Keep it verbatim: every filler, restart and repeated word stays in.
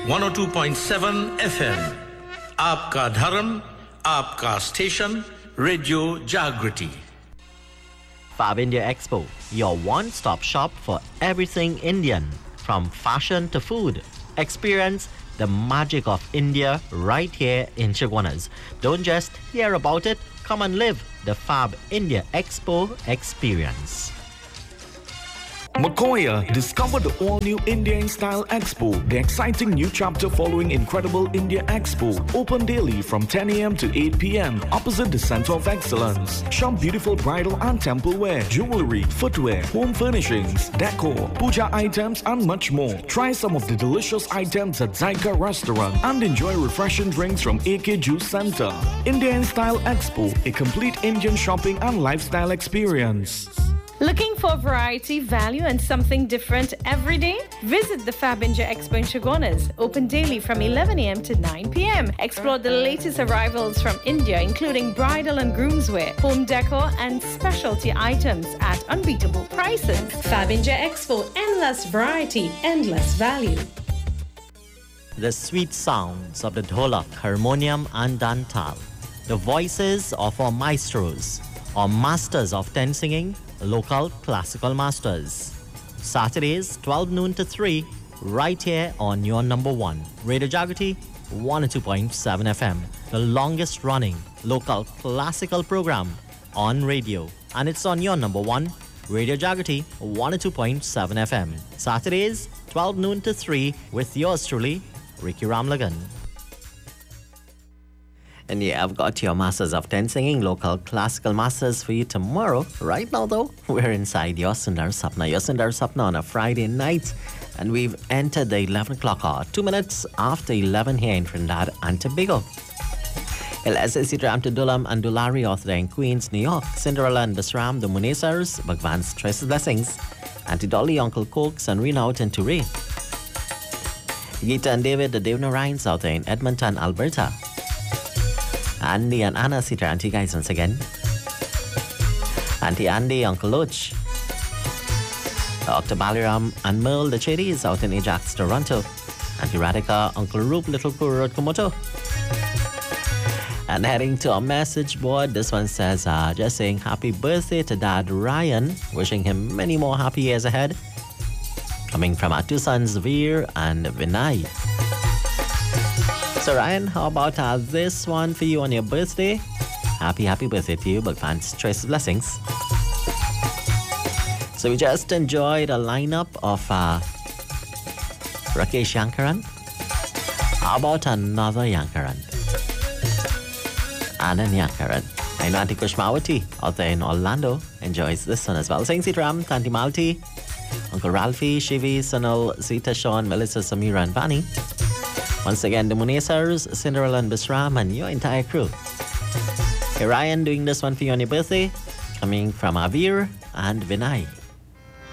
one oh two point seven F M. Aapka Dharam, Aapka Station, Radio Jagriti. Fab India Expo, your one-stop shop for everything Indian, from fashion to food. Experience the magic of India right here in Chaguanas. Don't just hear about it, come and live the Fab India Expo experience. Makoya, discover the all-new India in Style Expo, the exciting new chapter following Incredible India Expo. Open daily from ten a m to eight p m opposite the Center of Excellence. Shop beautiful bridal and temple wear, jewelry, footwear, home furnishings, decor, puja items and much more. Try some of the delicious items at Zyka Restaurant and enjoy refreshing drinks from A K Juice Center. India in Style Expo, a complete Indian shopping and lifestyle experience. Looking for variety, value, and something different every day? Visit the Fab India Expo in Chaguanas. Open daily from eleven a m to nine p m Explore the latest arrivals from India, including bridal and groomswear, home decor, and specialty items at unbeatable prices. Fab India Expo, endless variety, endless value. The sweet sounds of the dholak, harmonium, and dantal. The voices of our maestros, our masters of ten singing, local classical masters. Saturdays, twelve noon to three, right here on your number one. Radio Jagriti, one oh two point seven F M. The longest running local classical program on radio. And it's on your number one, Radio Jagriti, one oh two point seven F M. Saturdays, twelve noon to three, with yours truly, Ricky Ramlagan. And yeah, I've got your Masters of ten singing, local classical masters for you tomorrow. Right now, though, we're inside your Sundar Sapna. Your Sundar Sapna on a Friday night. And we've entered the eleven o'clock hour. Two minutes after eleven here in Trinidad and Tobago. El S S C Tram to Dulam and Dulari author in Queens, New York. Cinderella and Basram, the Munesars, Bhagwan's Traces Blessings. Auntie Dolly, Uncle Cokes, and Rena out in Touré. Gita and David, the Devna Rhines out there in Edmonton, Alberta. Andy and Anna, see your auntie guys once again. Auntie Andy, Uncle Loach. Doctor Balaram and Merle, the Cherries out in Ajax, Toronto. Auntie Radhika, Uncle Roop, Little Kuru, Komoto. And heading to our message board, this one says, uh, just saying happy birthday to Dad Ryan. Wishing him many more happy years ahead. Coming from our two sons, Veer and Vinay. So Ryan, how about uh, this one for you on your birthday? Happy, happy birthday to you, Bhagwan's Choice Blessings. So we just enjoyed a lineup of uh, Rakesh Yankaran. How about another Yankaran? Anand Yankaran. I know Auntie Kushmawati out there in Orlando enjoys this one as well. Sing Sitram, Tanti Malti, Uncle Ralphie, Shivi, Sunil, Sita, Sean, Melissa, Samira, and Vani. Once again, the Munesars, Cinderella and Basram, and your entire crew. Hey Ryan, doing this one for you on your birthday, coming from Avir and Vinay.